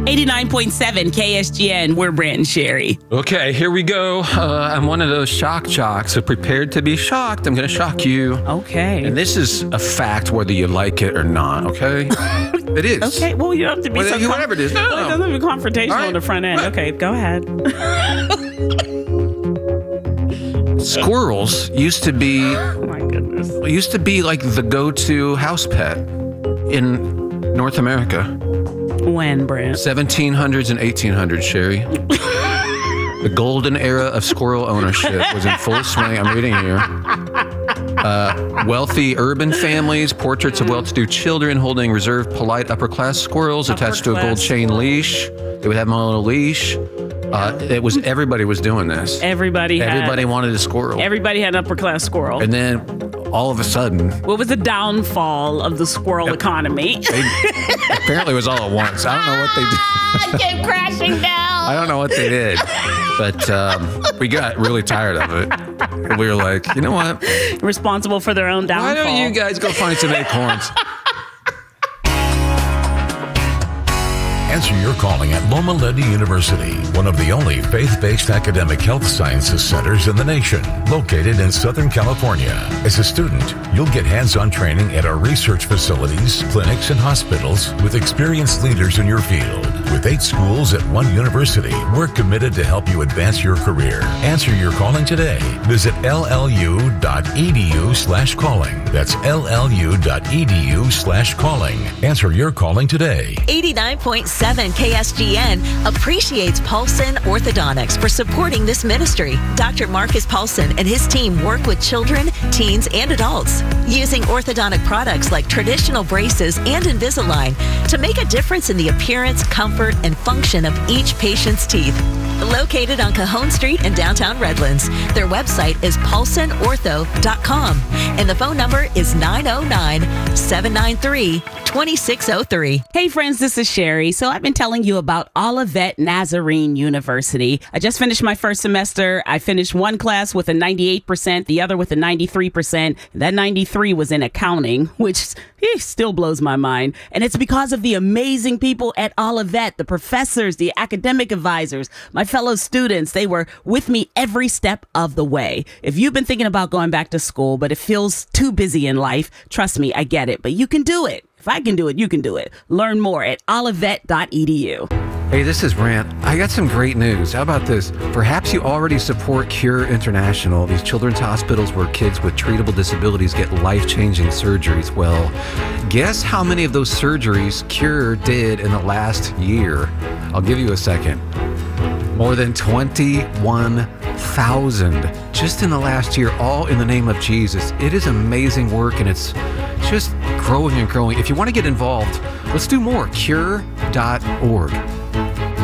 89.7 KSGN. We're Brant and Sherry. Okay, here we go. I'm one of those shock jocks, so prepared to be shocked. I'm going to shock you. Okay. And this is a fact, whether you like it or not, okay? It is. Okay, well, you don't have to be whatever it is. No. Well, it doesn't be confrontational Right. on the front end. Okay, go ahead. Squirrels used to be Oh, my goodness. like the go-to house pet in North America. When, Brant? 1700s and 1800s, Sherry. The golden era of squirrel ownership was in full swing. I'm reading here. Wealthy urban families, portraits of well-to-do children holding reserved, polite, upper-class squirrels attached to a gold chain leash. They would have them on a leash. Everybody was doing this. Everybody wanted a squirrel. Everybody had an upper-class squirrel. And then all of a sudden, What was the downfall of the squirrel economy? apparently it was all at once. I don't know what they did. It came crashing down. I don't know what they did, but we got really tired of it. And we were like, you know what? Responsible for their own downfall. Why don't you guys go find some acorns? Answer your calling at Loma Linda University, one of the only faith-based academic health sciences centers in the nation, located in Southern California. As a student, you'll get hands-on training at our research facilities, clinics, and hospitals with experienced leaders in your field. With 8 schools at one university, we're committed to help you advance your career. Answer your calling today. Visit llu.edu/calling. That's llu.edu/calling. Answer your calling today. 89.7 KSGN appreciates Paulson Orthodontics for supporting this ministry. Dr. Marcus Paulson and his team work with children, teens, and adults using orthodontic products like traditional braces and Invisalign to make a difference in the appearance, comfort, and function of each patient's teeth. Located on Cajon Street in downtown Redlands, their website is paulsonortho.com and the phone number is 909-793-2603. Hey friends, this is Sherry. So I've been telling you about Olivet Nazarene University. I just finished my first semester. I finished one class with a 98%, the other with a 93%. That 93 was in accounting, which still blows my mind. And it's because of the amazing people at Olivet, the professors, the academic advisors, my fellow students. They were with me every step of the way. If you've been thinking about going back to school, but it feels too busy in life, trust me, I get it, but you can do it. If I can do it, you can do it. Learn more at olivet.edu. Hey, this is Brant. I got some great news. How about this? Perhaps you already support Cure International, these children's hospitals where kids with treatable disabilities get life-changing surgeries. Well, guess how many of those surgeries Cure did in the last year? I'll give you a second. More than 21,000 just in the last year, all in the name of Jesus. It is amazing work, and it's just growing and growing. If you want to get involved, let's do more. Cure.org.